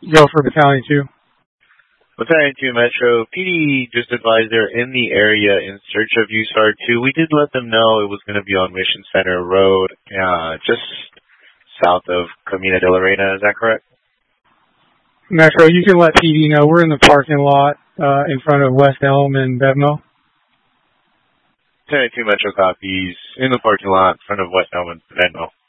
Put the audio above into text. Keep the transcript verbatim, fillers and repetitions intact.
Go for Battalion two. Battalion two Metro, P D just advised they're in the area in search of U S A R two. We did let them know it was going to be on Mission Center Road, uh, just south of Camino de la Reina. Is that correct? Metro, you can let P D know we're in the parking lot uh, in front of West Elm and Bevmo. Battalion two Metro copies in the parking lot in front of West Elm and Bevmo.